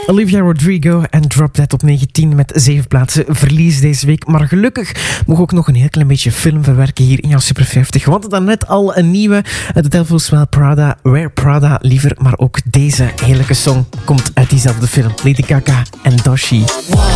Olivia Rodrigo en Drop Dead op 19 met 7 plaatsen verlies deze week. Maar gelukkig mogen we ook nog een heel klein beetje film verwerken hier in jouw Super 50. Want dan net al een nieuwe, The Devil's Well Prada, Wear Prada liever. Maar ook deze heerlijke song komt uit diezelfde film. Lady Gaga en Doechii. Wow.